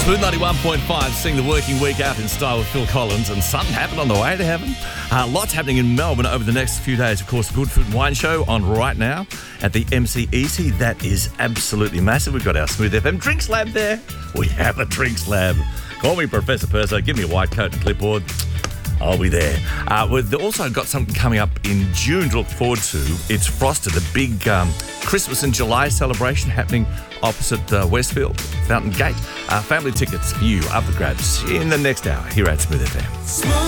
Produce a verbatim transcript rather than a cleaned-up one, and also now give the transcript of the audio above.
Smooth ninety-one point five, seeing the working week out in style with Phil Collins, and something happened on the way to heaven. Uh, lots happening in Melbourne over the next few days. Of course, the Good Food and Wine Show on right now at the M C E T. That is absolutely massive. We've got our Smooth F M Drinks Lab there. We have a Drinks Lab. Call me Professor Perso. Give me a white coat and clipboard. I'll be there. Uh, we've also got something coming up in June to look forward to. It's Frosted, a big um, Christmas in July celebration happening opposite uh, Westfield, Fountain Gate. Uh, family tickets for you up the grabs in the next hour here at Smooth F M. Smooth.